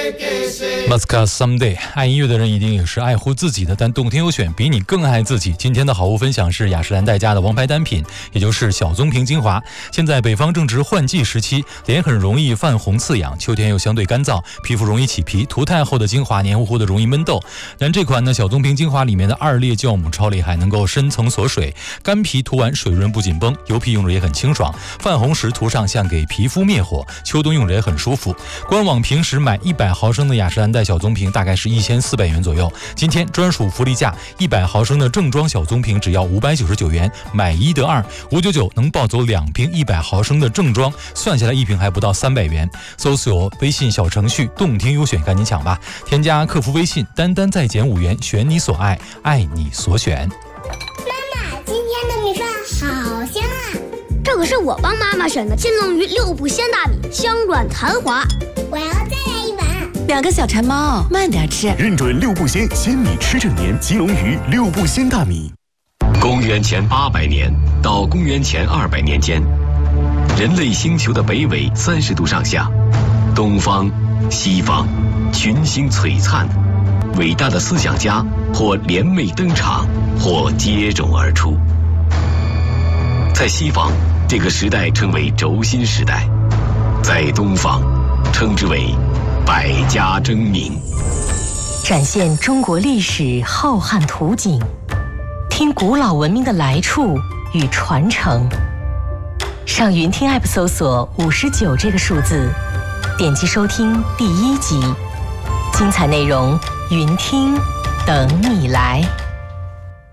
Maska Someday， 爱音乐的人一定也是爱护自己的，但动听优选比你更爱自己。今天的好物分享是雅诗兰黛家的王牌单品，也就是小棕瓶精华。现在北方正值换季时期，脸很容易泛红刺痒，秋天又相对干燥，皮肤容易起皮，涂太后的精华黏糊糊的容易闷痘。但这款呢小棕瓶精华里面的2列酵母超厉害，能够深层锁水，干皮涂完水润不紧绷，油皮用着也很清爽，泛红时涂上像给皮肤灭火，秋冬用着也很舒服。官网平时买100毫升的雅诗兰黛小棕瓶大概是1400元左右，今天专属福利价，100毫升的正装小棕瓶只要599元，买1得2，599能抱走2瓶100毫升的正装，算下来一瓶还不到300元。搜索微信小程序动听优选，赶紧抢吧！添加客服微信单单再减5元，选你所爱，爱你所选。 妈妈，今天的米饭好香啊！ 这可是我帮妈妈选的金龙鱼6步鲜大米，香软弹滑。 我要再来一碗。 2个小馋猫，慢点吃， 认准6步鲜鲜米吃整年，金龙鱼6步鲜大米。 公元前800年到公元前200年间，人类星球的北纬30度上下，东方、西方群星璀璨，伟大的思想家或联袂登场，或接踵而出。在西方，这个时代称为轴心时代；在东方，称之为百家争鸣。 展现中国历史浩瀚图景，听古老文明的来处与传承。上云听 App 搜索59这个数字，点击收听第1集，精彩内容云听等你来。